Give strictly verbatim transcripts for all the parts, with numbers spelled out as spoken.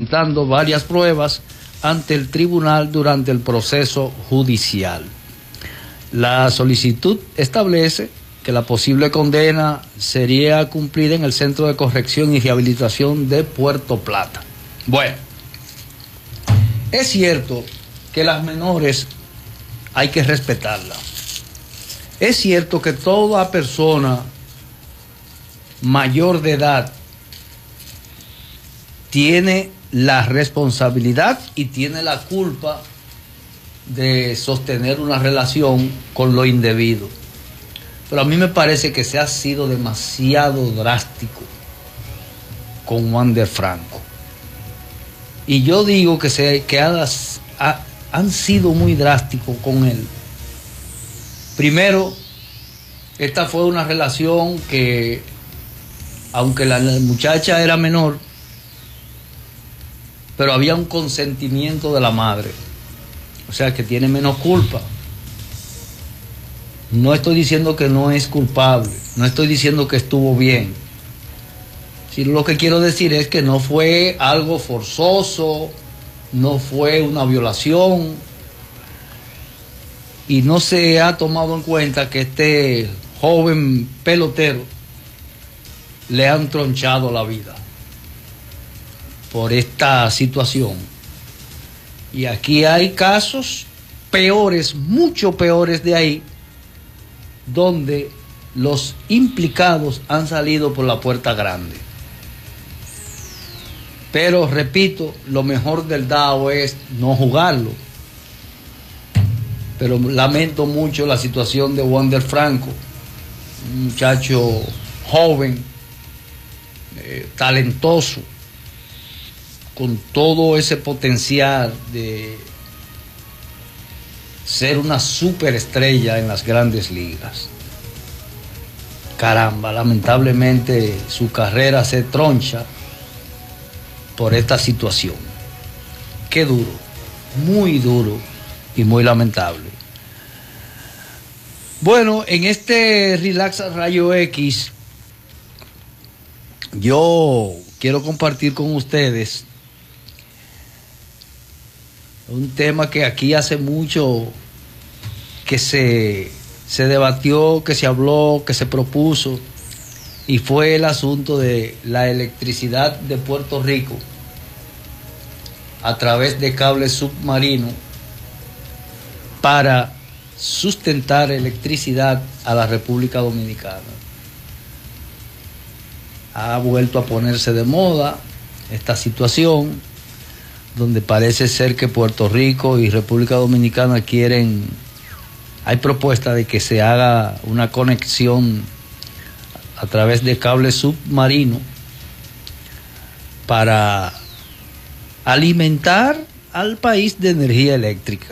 presentando varias pruebas ante el tribunal durante el proceso judicial. La solicitud establece que la posible condena sería cumplida en el Centro de Corrección y Rehabilitación de Puerto Plata. Bueno, es cierto que las menores hay que respetarlas. Es cierto que toda persona mayor de edad tiene la responsabilidad y tiene la culpa de sostener una relación con lo indebido. Pero a mí me parece que se ha sido demasiado drástico con Wander Franco. Y yo digo que, se, que ha, ha, han sido muy drásticos con él. Primero, esta fue una relación que, aunque la, la muchacha era menor, pero había un consentimiento de la madre. O sea, que tiene menos culpa. No estoy diciendo que no es culpable, no estoy diciendo que estuvo bien. Sí, lo que quiero decir es que no fue algo forzoso, no fue una violación, y no se ha tomado en cuenta que este joven pelotero le han tronchado la vida por esta situación. Y aquí hay casos peores, mucho peores de ahí, donde los implicados han salido por la puerta grande. Pero repito, lo mejor del dado es no jugarlo. Pero lamento mucho la situación de Wander Franco, un muchacho joven, eh, talentoso, con todo ese potencial de ser una superestrella en las grandes ligas. Caramba, lamentablemente su carrera se troncha por esta situación. Qué duro, muy duro y muy lamentable. Bueno, en este Relax Rayo X, yo quiero compartir con ustedes un tema que aquí hace mucho que se, se debatió, que se habló, que se propuso, y fue el asunto de la electricidad de Puerto Rico a través de cables submarinos para sustentar electricidad a la República Dominicana. Ha vuelto a ponerse de moda esta situación, donde parece ser que Puerto Rico y República Dominicana quieren, hay propuesta de que se haga una conexión a través de cables submarinos para alimentar al país de energía eléctrica.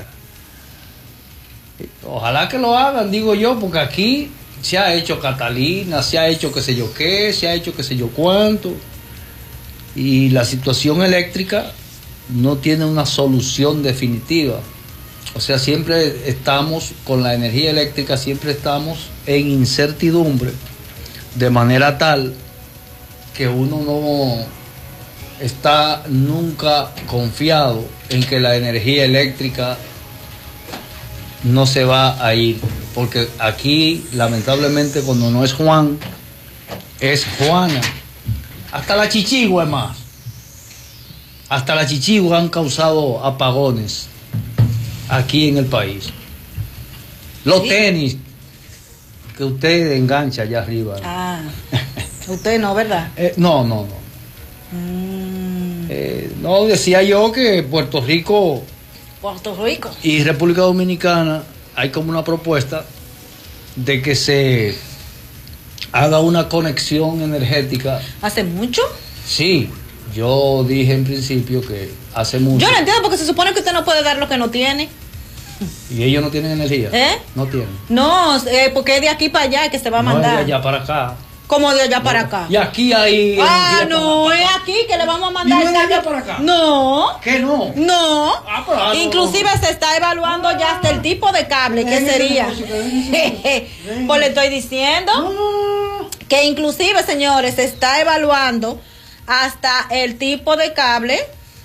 Ojalá que lo hagan, digo yo, porque aquí se ha hecho Catalina, se ha hecho qué sé yo qué, se ha hecho qué sé yo cuánto, y la situación eléctrica no tiene una solución definitiva. O sea, siempre estamos con la energía eléctrica, siempre estamos en incertidumbre, de manera tal que uno no está nunca confiado en que la energía eléctrica no se va a ir, porque aquí lamentablemente cuando no es Juan, es Juana. Hasta la chichigua es más. Hasta la chichigua han causado apagones aquí en el país. Los ¿sí? tenis que usted engancha allá arriba. Ah, usted no, ¿verdad? eh, no, no, no. Mm. Eh, no, decía yo que Puerto Rico... Puerto Rico. Y República Dominicana hay como una propuesta de que se haga una conexión energética. ¿Hace mucho? Sí, yo dije en principio que hace mucho. Yo no entiendo porque se supone que usted no puede dar lo que no tiene. ¿Y ellos no tienen energía? ¿Eh? No tienen. No, eh, porque es de aquí para allá que se va a mandar. No es de allá para acá. ¿Cómo de allá no. para acá? Y aquí hay... Ah, no, es aquí que le vamos a mandar. ¿Y no es de allá para acá? No. ¿Qué no? No. Ah, claro. Inclusive se está evaluando ah, ya hasta el tipo de cable que sería. Pues le estoy diciendo no. que inclusive, señores, se está evaluando hasta el tipo de cable